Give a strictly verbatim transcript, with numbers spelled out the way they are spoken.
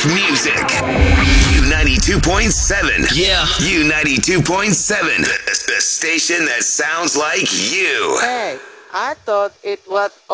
music. U ninety-two point seven. Yeah. U ninety-two point seven. The, the station that sounds like you. Hey, I thought it was